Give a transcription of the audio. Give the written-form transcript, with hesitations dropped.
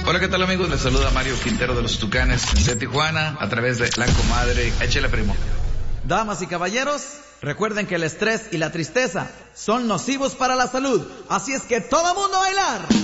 Hola, ¿qué tal amigos? Les saluda Mario Quintero de los Tucanes de Tijuana a través de La Comadre. Échale, primo. Damas y caballeros, recuerden que el estrés y la tristeza son nocivos para la salud. Así es que todo mundo a bailar.